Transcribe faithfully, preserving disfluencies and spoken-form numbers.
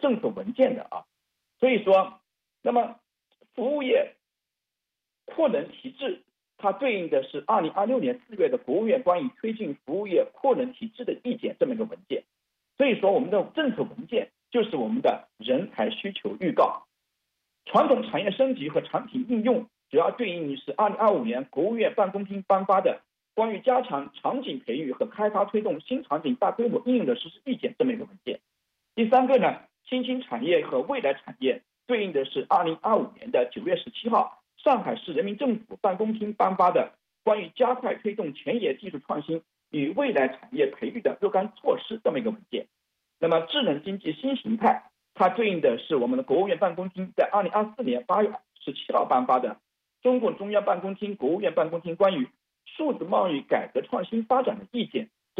政府文件的啊。所以说，那么服务业扩能提质，它对应的是二零二六年四月的国务院关于推进服务业扩能提质的意见这么一个文件。所以说，我们的政策文件就是我们的人才需求预告。传统产业升级和产品应用主要对应于是二零二五年国务院办公厅颁发的关于加强场景培育和开发推动新场景大规模应用的实施意见这么一个文件。第三个呢，新兴产业和未来产业对应的是二零二五年的九月十七号上海市人民政府办公厅颁发的关于加快推动前沿技术创新与未来产业培育的若干措施这么一个文件。那么智能经济新形态，它对应的是我们的国务院办公厅在二零二四年八月十七号颁发的中共中央办公厅、国务院办公厅关于数字贸易改革创新发展的意见